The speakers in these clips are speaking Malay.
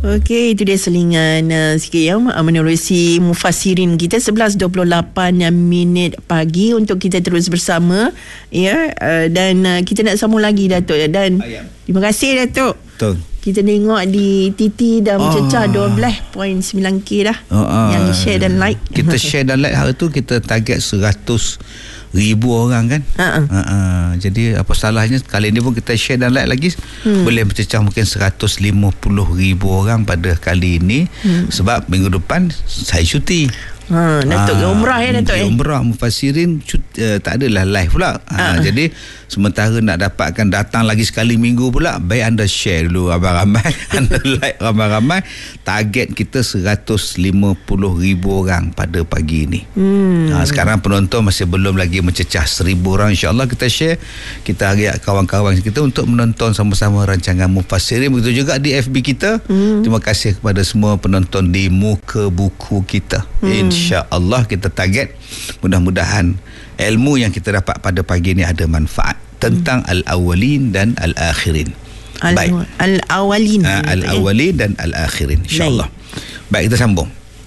Okey, itu dia selingan sikit ya menerusi mufassirin kita 11.28 minit pagi untuk kita terus bersama ya, dan kita nak sambung lagi Datuk ya, dan terima kasih Datuk. Betul. Kita tengok di TT dah mencecah 12.9k dah yang share dan like. Kita share dan like hari tu kita target 100,000 orang kan. Jadi apa salahnya kali ni pun kita share dan like lagi, boleh mencecah mungkin 150,000 orang pada kali ini. Sebab minggu depan saya cuti. Datuk umrah ya Datuk umrah mufassirin tak adalah live pula. Jadi sementara nak dapatkan datang lagi sekali minggu pula, baik anda share dulu ramai-ramai, anda like ramai-ramai. Target kita 150,000 orang pada pagi ini. Sekarang penonton masih belum lagi mencecah 1,000 orang. InsyaAllah kita share, kita agak kawan-kawan kita untuk menonton sama-sama rancangan mufassirin. Begitu juga di FB kita. Terima kasih kepada semua penonton di Muka Buku kita. InsyaAllah kita target mudah-mudahan ilmu yang kita dapat pada pagi ini ada manfaat tentang al-awwalin dan al-akhirin. Baik. Al-awwalin. Al-awwalin dan al-akhirin, insyaAllah. Baik, kita sambung.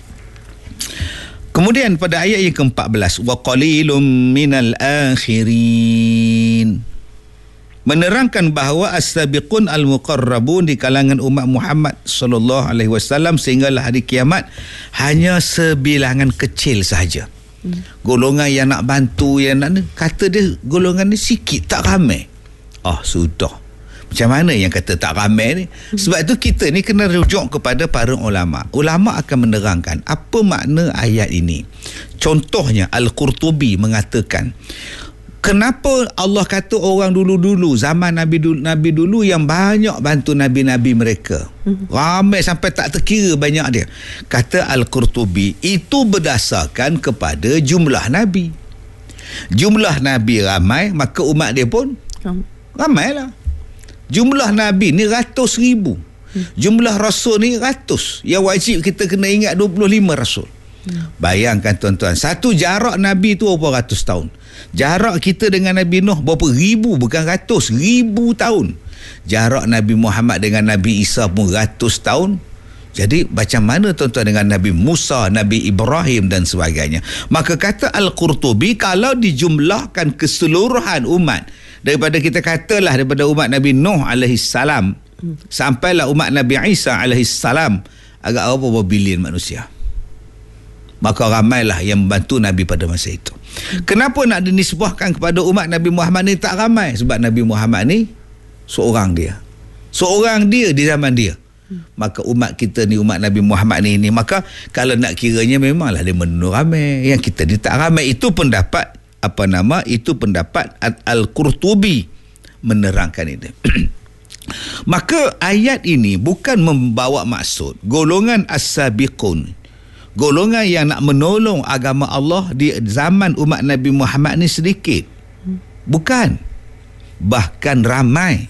Kemudian pada ayat yang ke-14, wa qalilum minal akhirin, menerangkan bahawa as-sabiqun al-muqarrabun di kalangan umat Muhammad sallallahu alaihi wasallam sehinggalah hari kiamat hanya sebilangan kecil sahaja. Golongan yang nak bantu, yang nak, kata dia golongan ni sikit, tak ramai. Sudah. Macam mana yang kata tak ramai ni? Sebab itu kita ni kena rujuk kepada para ulama. Ulama akan menerangkan apa makna ayat ini. Contohnya Al-Qurtubi mengatakan, kenapa Allah kata orang dulu-dulu, zaman Nabi dulu yang banyak bantu Nabi-Nabi mereka. Ramai sampai tak terkira banyak dia. Kata Al-Qurtubi, itu berdasarkan kepada jumlah Nabi. Jumlah Nabi ramai, maka umat dia pun ramailah. Jumlah Nabi ni 100,000. Jumlah Rasul ni 100. Yang wajib kita kena ingat 25 Rasul. Bayangkan tuan-tuan, satu jarak Nabi tu berapa ratus tahun. Jarak kita dengan Nabi Nuh berapa ribu, bukan ratus, ribu tahun. Jarak Nabi Muhammad dengan Nabi Isa pun ratus tahun. Jadi macam mana tuan-tuan dengan Nabi Musa, Nabi Ibrahim dan sebagainya. Maka kata Al-Qurtubi, kalau dijumlahkan keseluruhan umat, daripada kita katalah daripada umat Nabi Nuh alaihissalam sampailah umat Nabi Isa alaihissalam, agak berapa bilion manusia. Maka ramailah yang membantu Nabi pada masa itu. Kenapa nak dinisbahkan kepada umat Nabi Muhammad ni tak ramai? Sebab Nabi Muhammad ni seorang dia di zaman dia. Maka umat kita ni, umat Nabi Muhammad ni, maka kalau nak kiranya memanglah dia menurut ramai. Yang kita ni tak ramai. Itu pendapat itu pendapat Al-Qurtubi menerangkan ini. Maka ayat ini bukan membawa maksud golongan as-sabiqun, golongan yang nak menolong agama Allah di zaman umat Nabi Muhammad ni sedikit. Bukan. Bahkan ramai.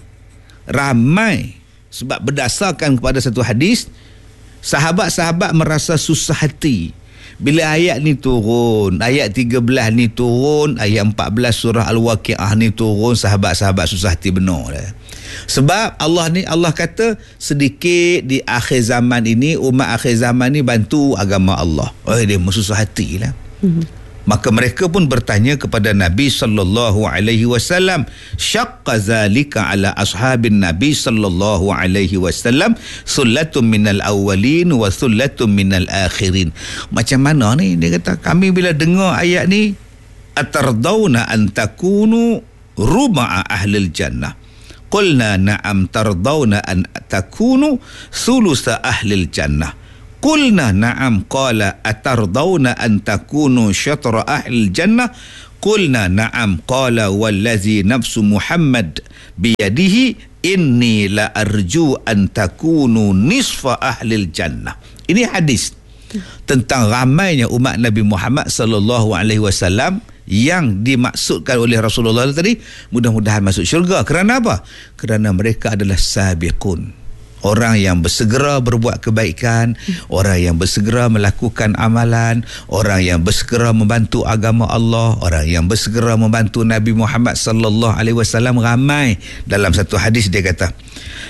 Sebab berdasarkan kepada satu hadis, sahabat-sahabat merasa susah hati bila ayat ni turun. Ayat 13 ni turun, ayat 14 surah Al-Waqi'ah ni turun, sahabat-sahabat susah hati benar lah. Sebab Allah kata sedikit di akhir zaman ini, umat akhir zaman ni bantu agama Allah. Dia susah hati lah. Maka mereka pun bertanya kepada Nabi sallallahu alaihi wasallam, syaqqa zalika ala ashabin Nabi sallallahu alaihi wasallam, sullatun minal awwalin wa sullatun minal akhirin. Macam mana ni? Dia kata, kami bila dengar ayat ni, atardawna an takunu ruma'a ahlil jannah. Qulna na'am tardawna an takunu thulusa ahlil jannah. Qulna na'am. Qala atardawna an takunu syatra ahlil jannah. Qulna na'am. Qala wallazi nafsu Muhammad biyadihi inni la arju an takunu nisfa ahlil jannah. Ini hadis tentang ramainya umat Nabi Muhammad sallallahu alaihi wasallam yang dimaksudkan oleh Rasulullah tadi, mudah-mudahan masuk syurga. Kerana apa? Kerana mereka adalah sabiqun, orang yang bersegera berbuat kebaikan, orang yang bersegera melakukan amalan, orang yang bersegera membantu agama Allah, orang yang bersegera membantu Nabi Muhammad sallallahu alaihi wasallam. Ramai. Dalam satu hadis dia kata,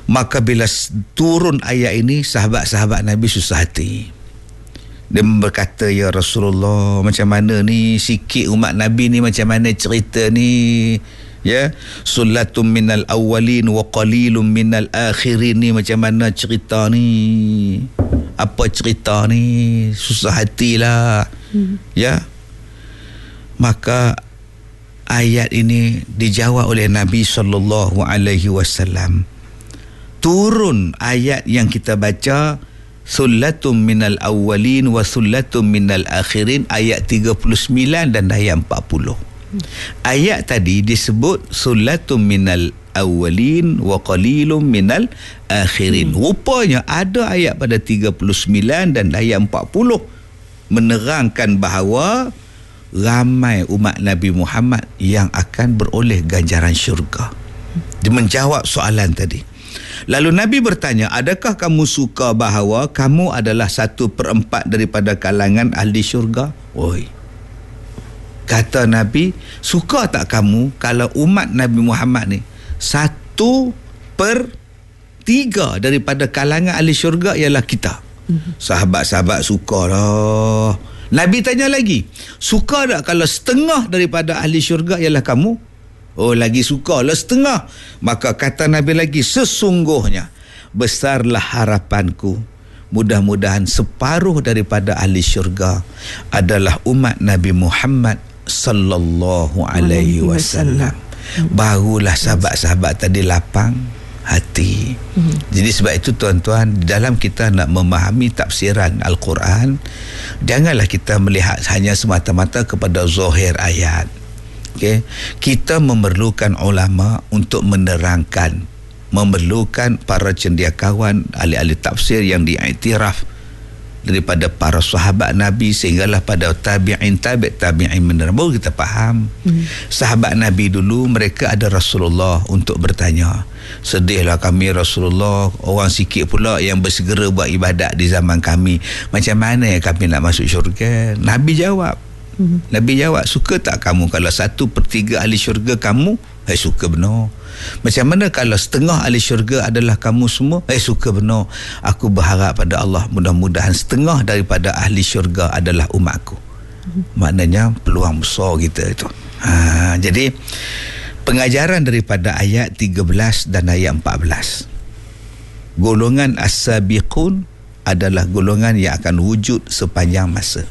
Maka bila turun ayat ini, sahabat-sahabat Nabi susah hati. Dia berkata, ya Rasulullah, macam mana ni sikit umat Nabi ni, macam mana cerita ni, ya, sulatum minal awwalin wa qalilum minal akhirin ni, macam mana cerita ni, apa cerita ni, susah hatilah. Ya. Maka ayat ini dijawab oleh Nabi SAW. Turun ayat yang kita baca, sullatum minal awwalin wa sullatum minal akhirin, ayat 39 dan ayat 40. Ayat tadi disebut sullatum minal awwalin wa qalilum minal akhirin. Rupanya ada ayat pada 39 dan ayat 40 menerangkan bahawa ramai umat Nabi Muhammad yang akan beroleh ganjaran syurga. Dia menjawab soalan tadi. Lalu Nabi bertanya, adakah kamu suka bahawa kamu adalah 1/4 daripada kalangan ahli syurga? Oi. Kata Nabi, suka tak kamu kalau umat Nabi Muhammad ni 1/3 daripada kalangan ahli syurga ialah kita? Sahabat-sahabat sukalah. Nabi tanya lagi, suka tak kalau setengah daripada ahli syurga ialah kamu? Oh, lagi sukalah setengah. Maka kata Nabi lagi, sesungguhnya besarlah harapanku, mudah-mudahan separuh daripada ahli syurga adalah umat Nabi Muhammad sallallahu alaihi wasallam. Barulah sahabat-sahabat tadi lapang hati. Jadi sebab itu tuan-tuan, dalam kita nak memahami tafsiran Al-Quran, janganlah kita melihat hanya semata-mata kepada zahir ayat. Okay. Kita memerlukan ulama untuk menerangkan, memerlukan para cendekiawan, ahli-ahli tafsir yang diiktiraf daripada para sahabat Nabi sehinggalah pada tabi'in menerang, baru kita faham. Sahabat Nabi dulu, mereka ada Rasulullah untuk bertanya, sedihlah kami Rasulullah, orang sikit pula yang bersegera buat ibadat di zaman kami, macam mana kami nak masuk syurga? Nabi jawab, suka tak kamu kalau 1/3 ahli syurga kamu? Suka benar. Macam mana kalau setengah ahli syurga adalah kamu semua? Suka benar. Aku berharap pada Allah, mudah-mudahan setengah daripada ahli syurga adalah umatku. Maknanya peluang besar kita itu. Jadi pengajaran daripada ayat 13 dan ayat 14, golongan as-sabiqun adalah golongan yang akan wujud sepanjang masa.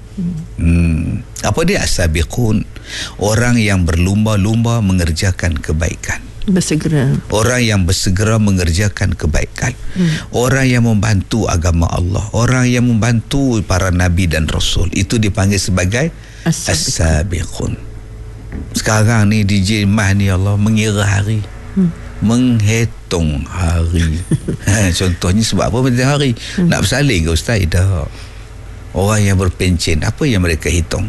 Apa dia as-sabiqun? Orang yang berlumba-lumba mengerjakan kebaikan, bersegera. Orang yang bersegera mengerjakan kebaikan. Orang yang membantu agama Allah, orang yang membantu para nabi dan rasul, itu dipanggil sebagai as-sabiqun. Sekarang ni DJ Mah ni, Allah, mengira hari, menghitung hari. Contohnya sebab apa menghitung hari? Nak bersalin ke ustaz? Tak. Orang yang berpencen, apa yang mereka hitung?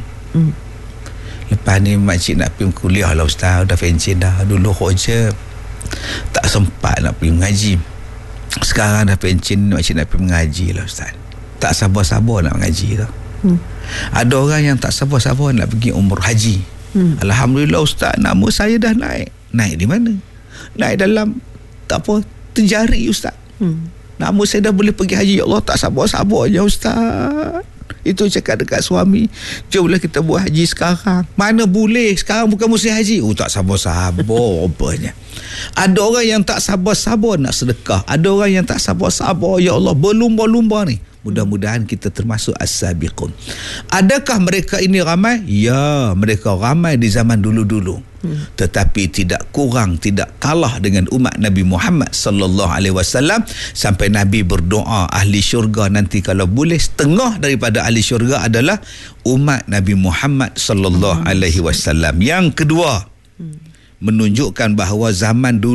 Lepas ni makcik nak pergi kuliah lah ustaz, dah pencen dah. Dulu kerja tak sempat nak pergi mengaji, sekarang dah pencen, makcik nak pergi mengaji lah ustaz. Tak sabar-sabar nak mengaji tau. Ada orang yang tak sabar-sabar nak pergi umrah haji. Alhamdulillah ustaz, nama saya dah naik. Naik di mana? Naik dalam tak apa, terjari ustaz. Nama saya dah boleh pergi haji. Ya Allah, tak sabar-sabarnya ustaz. Itu cakap dekat suami, jomlah kita buat haji sekarang. Mana boleh, sekarang bukan musim haji. Tak sabar-sabar rupanya. Ada orang yang tak sabar-sabar nak sedekah, ada orang yang tak sabar-sabar, ya Allah, berlumba-lumba ni. Mudah-mudahan kita termasuk as-sabiqun. Adakah mereka ini ramai? Ya, mereka ramai di zaman dulu-dulu. Tetapi tidak kurang, tidak kalah dengan umat Nabi Muhammad sallallahu alaihi wasallam, sampai Nabi berdoa ahli syurga nanti kalau boleh setengah daripada ahli syurga adalah umat Nabi Muhammad sallallahu alaihi wasallam. Yang kedua, menunjukkan bahawa zaman dulu